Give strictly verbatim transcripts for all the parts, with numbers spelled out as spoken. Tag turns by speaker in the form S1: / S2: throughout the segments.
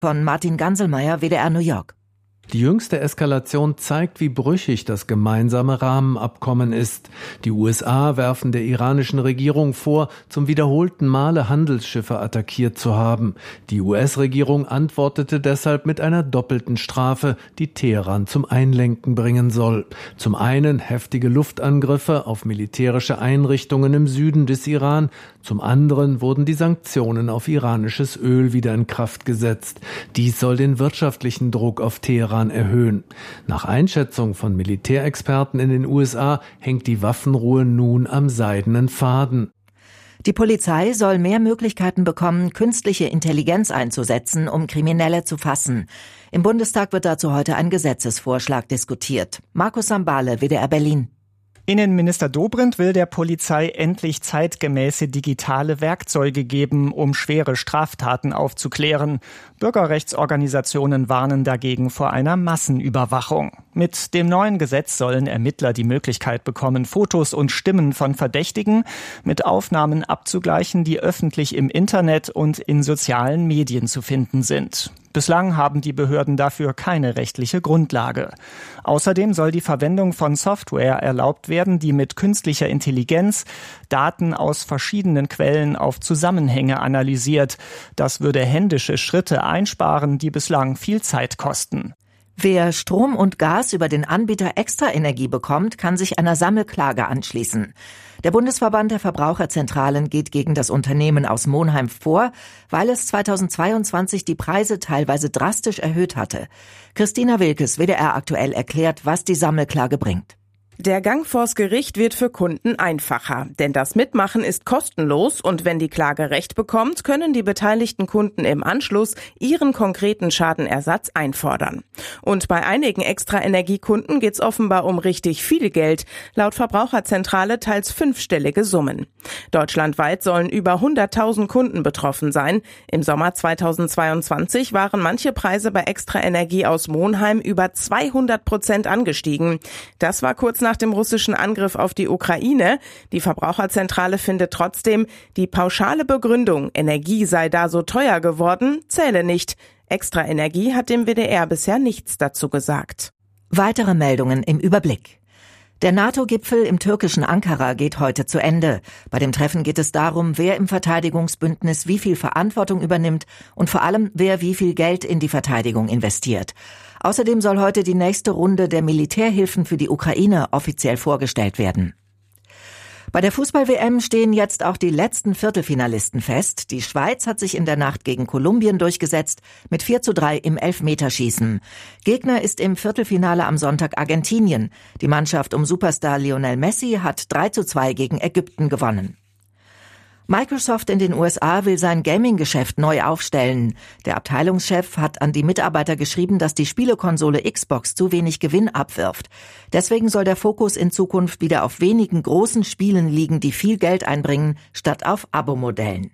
S1: Von Martin Ganselmeier, W D R New York.
S2: Die jüngste Eskalation zeigt, wie brüchig das gemeinsame Rahmenabkommen ist. Die U S A werfen der iranischen Regierung vor, zum wiederholten Male Handelsschiffe attackiert zu haben. Die U S-Regierung antwortete deshalb mit einer doppelten Strafe, die Teheran zum Einlenken bringen soll. Zum einen heftige Luftangriffe auf militärische Einrichtungen im Süden des Iran, zum anderen wurden die Sanktionen auf iranisches Öl wieder in Kraft gesetzt. Dies soll den wirtschaftlichen Druck auf Teheran erhöhen. Nach Einschätzung von Militärexperten in den U S A hängt die Waffenruhe nun am seidenen Faden.
S1: Die Polizei soll mehr Möglichkeiten bekommen, künstliche Intelligenz einzusetzen, um Kriminelle zu fassen. Im Bundestag wird dazu heute ein Gesetzesvorschlag diskutiert. Markus Sambale, W D R Berlin.
S3: Innenminister Dobrindt will der Polizei endlich zeitgemäße digitale Werkzeuge geben, um schwere Straftaten aufzuklären. Bürgerrechtsorganisationen warnen dagegen vor einer Massenüberwachung. Mit dem neuen Gesetz sollen Ermittler die Möglichkeit bekommen, Fotos und Stimmen von Verdächtigen mit Aufnahmen abzugleichen, die öffentlich im Internet und in sozialen Medien zu finden sind. Bislang haben die Behörden dafür keine rechtliche Grundlage. Außerdem soll die Verwendung von Software erlaubt werden, die mit künstlicher Intelligenz Daten aus verschiedenen Quellen auf Zusammenhänge analysiert. Das würde händische Schritte einsparen, die bislang viel Zeit kosten.
S1: Wer Strom und Gas über den Anbieter Extra Energie bekommt, kann sich einer Sammelklage anschließen. Der Bundesverband der Verbraucherzentralen geht gegen das Unternehmen aus Monheim vor, weil es zweitausendzweiundzwanzig die Preise teilweise drastisch erhöht hatte. Christina Wilkes, W D R aktuell, erklärt, was die Sammelklage bringt.
S4: Der Gang vors Gericht wird für Kunden einfacher, denn das Mitmachen ist kostenlos und wenn die Klage Recht bekommt, können die beteiligten Kunden im Anschluss ihren konkreten Schadenersatz einfordern. Und bei einigen Extra-Energiekunden geht's offenbar um richtig viel Geld, laut Verbraucherzentrale teils fünfstellige Summen. Deutschlandweit sollen über hunderttausend Kunden betroffen sein. Im Sommer zweitausendzweiundzwanzig waren manche Preise bei Extra-Energie aus Monheim über zweihundert Prozent angestiegen. Das war kurz nach Nach dem russischen Angriff auf die Ukraine. Die Verbraucherzentrale findet trotzdem, die pauschale Begründung, Energie sei da so teuer geworden, zähle nicht. Extra Energie hat dem W D R bisher nichts dazu gesagt.
S1: Weitere Meldungen im Überblick. Der NATO-Gipfel im türkischen Ankara geht heute zu Ende. Bei dem Treffen geht es darum, wer im Verteidigungsbündnis wie viel Verantwortung übernimmt und vor allem, wer wie viel Geld in die Verteidigung investiert. Außerdem soll heute die nächste Runde der Militärhilfen für die Ukraine offiziell vorgestellt werden. Bei der Fußball-W M stehen jetzt auch die letzten Viertelfinalisten fest. Die Schweiz hat sich in der Nacht gegen Kolumbien durchgesetzt mit vier zu drei im Elfmeterschießen. Gegner ist im Viertelfinale am Sonntag Argentinien. Die Mannschaft um Superstar Lionel Messi hat drei zu zwei gegen Ägypten gewonnen. Microsoft in den U S A will sein Gaming-Geschäft neu aufstellen. Der Abteilungschef hat an die Mitarbeiter geschrieben, dass die Spielekonsole Xbox zu wenig Gewinn abwirft. Deswegen soll der Fokus in Zukunft wieder auf wenigen großen Spielen liegen, die viel Geld einbringen, statt auf Abo-Modellen.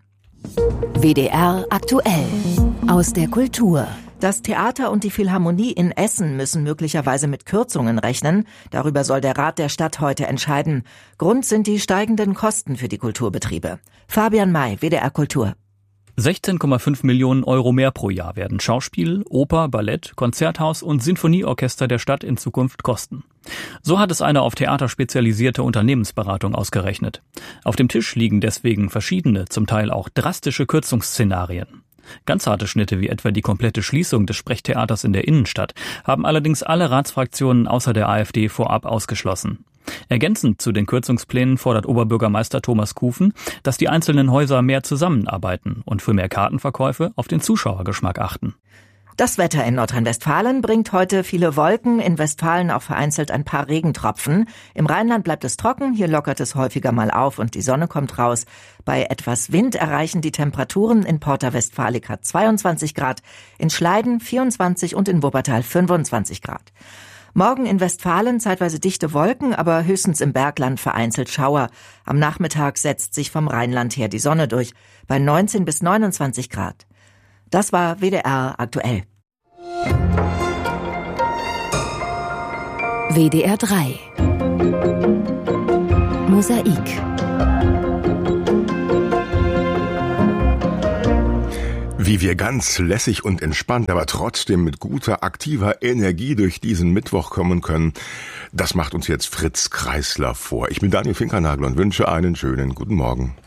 S5: W D R aktuell aus der Kultur.
S1: Das Theater und die Philharmonie in Essen müssen möglicherweise mit Kürzungen rechnen. Darüber soll der Rat der Stadt heute entscheiden. Grund sind die steigenden Kosten für die Kulturbetriebe. Fabian May, W D R Kultur.
S6: sechzehn Komma fünf Millionen Euro mehr pro Jahr werden Schauspiel, Oper, Ballett, Konzerthaus und Sinfonieorchester der Stadt in Zukunft kosten. So hat es eine auf Theater spezialisierte Unternehmensberatung ausgerechnet. Auf dem Tisch liegen deswegen verschiedene, zum Teil auch drastische Kürzungsszenarien. Ganz harte Schnitte wie etwa die komplette Schließung des Sprechtheaters in der Innenstadt haben allerdings alle Ratsfraktionen außer der AfD vorab ausgeschlossen. Ergänzend zu den Kürzungsplänen fordert Oberbürgermeister Thomas Kufen, dass die einzelnen Häuser mehr zusammenarbeiten und für mehr Kartenverkäufe auf den Zuschauergeschmack achten.
S1: Das Wetter in Nordrhein-Westfalen bringt heute viele Wolken, in Westfalen auch vereinzelt ein paar Regentropfen. Im Rheinland bleibt es trocken, hier lockert es häufiger mal auf und die Sonne kommt raus. Bei etwas Wind erreichen die Temperaturen in Porta Westfalica zweiundzwanzig Grad, in Schleiden vierundzwanzig und in Wuppertal fünfundzwanzig Grad. Morgen in Westfalen zeitweise dichte Wolken, aber höchstens im Bergland vereinzelt Schauer. Am Nachmittag setzt sich vom Rheinland her die Sonne durch, bei neunzehn bis neunundzwanzig Grad. Das war W D R aktuell.
S5: W D R drei Mosaik.
S7: Wie wir ganz lässig und entspannt, aber trotzdem mit guter, aktiver Energie durch diesen Mittwoch kommen können, das macht uns jetzt Fritz Kreisler vor. Ich bin Daniel Finkernagel und wünsche einen schönen guten Morgen.